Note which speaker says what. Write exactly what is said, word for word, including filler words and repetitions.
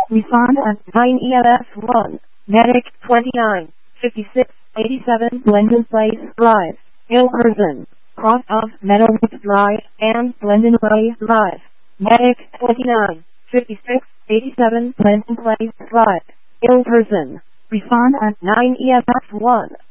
Speaker 1: Refund at nine E L S one. Medic twenty-nine, fifty-six, eighty-seven Glendon Place Drive, Ilkerson, cross of Meadowwood Drive and Glendon Way Drive. Medic twenty-nine, fifty-six, eighty-seven Glendon Place Drive, Ilkerson. Refund at nine E L S one.